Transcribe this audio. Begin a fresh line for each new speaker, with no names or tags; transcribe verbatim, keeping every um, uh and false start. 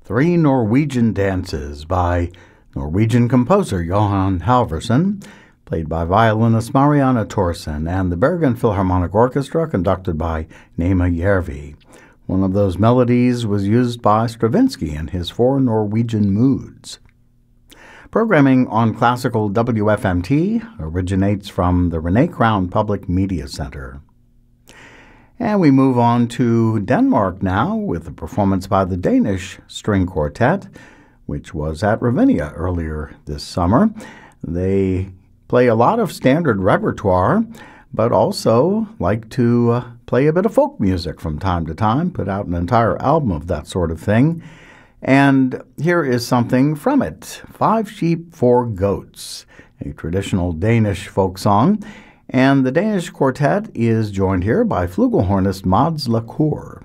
Three Norwegian Dances by Norwegian composer Johan Halvorsen, played by violinist Marianne Thorsen, and the Bergen Philharmonic Orchestra, conducted by Nema Järvi. One of those melodies was used by Stravinsky in his Four Norwegian Moods. Programming on Classical W F M T originates from the Renee Crown Public Media Center. And we move on to Denmark now with a performance by the Danish String Quartet, which was at Ravinia earlier this summer. They play a lot of standard repertoire, but also like to uh, play a bit of folk music from time to time, put out an entire album of that sort of thing. And here is something from it, Five Sheep, Four Goats, a traditional Danish folk song. And the Danish quartet is joined here by flugelhornist Mads Lacour.